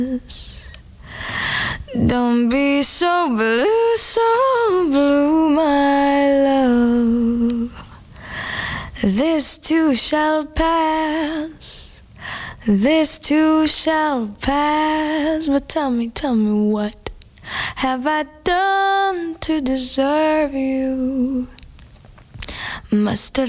Don't be so blue, my love. This too shall pass. This too shall pass. But tell me, what have I done to deserve you? Must have